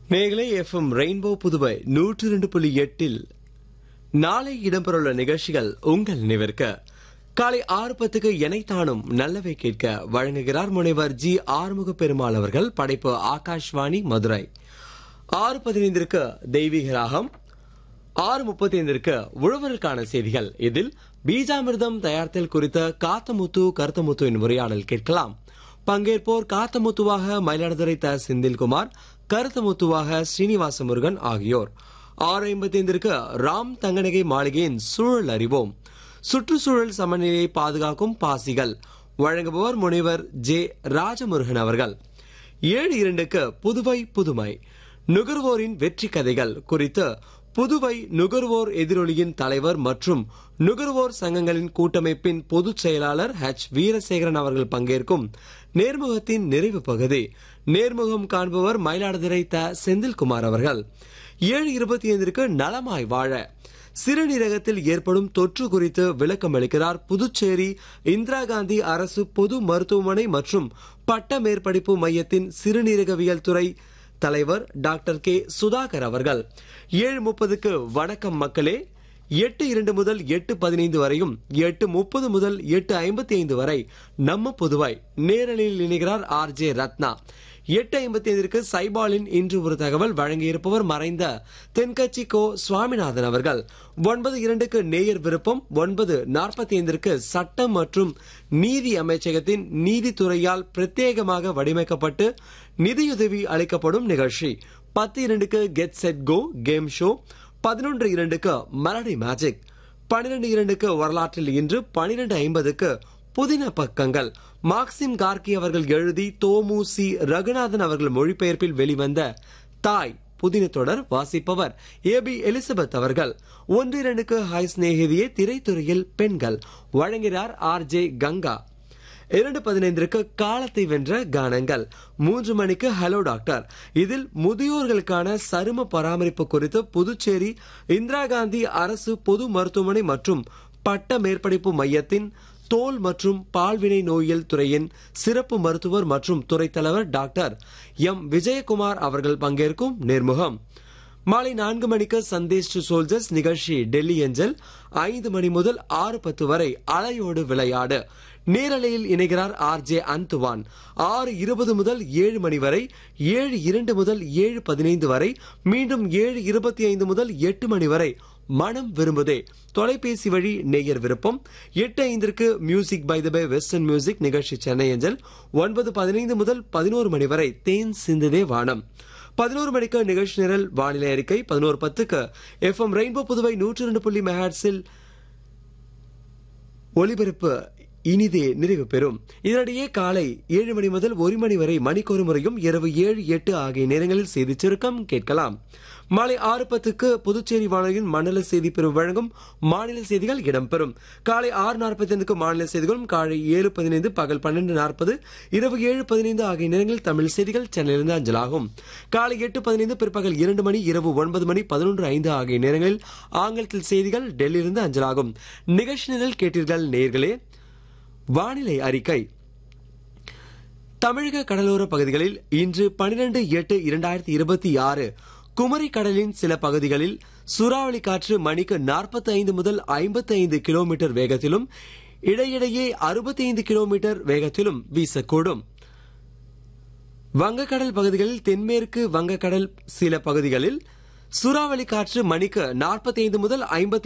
நேயர்களே, FM rainbow Puduvai 102.8 நாளை இடம்பெறவுள்ள நிகழ்ச்சிகள் உங்கள் நினைவிற்கு. காலை 6:10 எனைத்தானும் நல்லவை கேட்க வழங்குகிறார் முனைவர் ஜி ஆறுமுக பெருமாள் அவர்கள். படைப்பு ஆகாஷ்வாணி மதுரை. 6:15 தெய்வீக ராகம். 6:35 உழவருக்கான செய்திகள். இதில் பீஜாமிர்தம் தயாரித்தல் குறித்த காத்தமுத்து கருத்தமுத்துவின் உரையாடல் கேட்கலாம். பங்கேற்போர் காத்தமுத்துவாக மயிலாடுதுறை த. செந்தில்குமார், கருத்தமுத்துவாக ஸ்ரீனிவாச முருகன் ஆகியோர். 6:55 ராம் தங்கநகை மாளிகையின் சூழல் அறிவோம். சுற்றுச்சூழல் சமநிலையை பாதுகாக்கும் பாசிகள். வழங்குபவர் முனைவர் ஜே. ராஜமுருகன் அவர்கள். 7:02 புதுவை புதுமை நுகர்வோரின் வெற்றி கதைகள் குறித்து புதுவை நுகர்வோர் எதிரொலியின் தலைவர் மற்றும் நுகர்வோர் சங்கங்களின் கூட்டமைப்பின் பொதுச் செயலாளர் H. வீரசேகரன் அவர்கள் பங்கேற்கும் நேர்முகத்தின் நிறைவு பகுதி. நேர்முகம் காண்பவர் மயிலாடுதுறை த. செந்தில்குமார் அவர்கள். 7:25 நலமாய் வாழ சிறுநீரகத்தில் ஏற்படும் தொற்று குறித்து விளக்கம் அளிக்கிறார் புதுச்சேரி இந்திரா காந்தி அரசு பொது மருத்துவமனை மற்றும் பட்ட மேற்படிப்பு மையத்தின் சிறுநீரகவியல் துறை தலைவர் டாக்டர் கே. சுதாகர் அவர்கள். 7:30 வணக்கம் மக்களே. 8:02 முதல் 8:15 வரையும் 8:30 முதல் 8:55 வரை நம்ம புதுவை நேரலில் இணைகிறார் RJ ரத்னா. 8:55 சைபாலின் இன்று ஒரு தகவல் வழங்கியிருப்பவர் மறைந்த தென்கட்சி கோ. சுவாமிநாதன் அவர்கள். 9:02 நேயர் விருப்பம். 9:45 சட்டம் மற்றும் நீதி அமைச்சகத்தின் நீதித்துறையால் பிரத்யேகமாக வடிவமைக்கப்பட்டு நிதியுதவி அளிக்கப்படும் நிகழ்ச்சி. 10:02 get set go game show. 11:02 மலடி magic. 12:02 வரலாற்றில் இன்று. 12:50 புதின பக்கங்கள். மார்க்சிம் கார்கி அவர்கள் எழுதி தோமு சி. ரகுநாதன் அவர்கள் மொழிபெயர்ப்பில் வெளிவந்த தாய் புதின தொடர். வாசிப்பவர் ஏபி எலிசபெத் அவர்கள். 1:02 ஹாய் ஸ்நேகிதியே திரைத்துறையில் பெண்கள். வழங்குகிறார் RJ கங்கா. 2:15 காலத்தை வென்ற கானங்கள். 3 மணிக்கு ஹலோ டாக்டர். இதில் முதியோர்களுக்கான சரும பராமரிப்பு குறித்து புதுச்சேரி இந்திரா காந்தி அரசு பொது மருத்துவமனை மற்றும் பட்ட மேற்படிப்பு மையத்தின் தோல் மற்றும் பால்வினை நோயியல் துறையின் சிறப்பு மருத்துவர் மற்றும் துறை தலைவர் டாக்டர் எம். விஜயகுமார் அவர்கள் பங்கேற்கும் நேர்முகம். மாலை 4 மணிக்கு சந்தேஷ் டு சோல்ஜர்ஸ் நிகழ்ச்சி டெல்லி ஏஞ்சல். 5 மணி முதல் 6:10 வரை அலையோடு விளையாடு. நேரலையில் இணைகிறார் RJ அந்துவான். 6:20 முதல் 7 மணி வரை. 7:02 முதல் 7:15 வரை. மீண்டும் 7:25 முதல் 8 மணி வரை மனம் விரும்புதே தொலைபேசி வழி நேயர் விருப்பம். 8:05 music by the by western music நிகழ்ச்சி சென்னை ஏஞ்சல். 9:15 முதல் 11 மணி வரை தேன் சிந்துதே வானம். 11 மணிக்கு நிகழ்ச்சி நிரல் வானிலை அறிக்கை. 11:10 எஃப்எம் ரெயின்போ புதுவை 102 மெகாஹெர்ட்ஸில் ஒலிபரப்பு இனிதே நிறைவு பெறும். இதனிடையே காலை 7 மணி முதல் 1 மணி வரை மணிக்கொரு முறையும் இரவு 7, 8 ஆகிய நேரங்களில் செய்தி சுருக்கம் கேட்கலாம். மாலை 6:10 புதுச்சேரி வானொலியின் மண்டல செய்தி பிரிவு வழங்கும் மாநில செய்திகள் இடம்பெறும். காலை 6:45 மாநில செய்திகளும். காலை 7:15 பகல் 12:40 இரவு 7:15 ஆகிய நேரங்களில் தமிழ் செய்திகள் சென்னையிலிருந்து அஞ்சலாகும். காலை 8:15 பிற்பகல் 2 மணி இரவு 9 மணி 11:05 ஆகிய நேரங்களில் ஆங்கிலத்தில் செய்திகள் டெல்லியிலிருந்து அஞ்சலாகும். நிகழ்ச்சி நிரல் கேட்டீர்கள் நேயர்களே. வானிலை அறிக்கை. தமிழக கடலோர பகுதிகளில் இன்று 12/8/2026 குமரி கடலின் சில பகுதிகளில் சூறாவளி காற்று மணிக்கு 45 முதல் 55 கிலோமீட்டர் வேகத்திலும் இடையிடையே 65 கிலோமீட்டர் வேகத்திலும் வீசக்கூடும். வங்கக்கடல் பகுதிகளில் தென்மேற்கு வங்கக்கடல் சில பகுதிகளில் சூறாவளி காற்று மணிக்கு 45 முதல் 50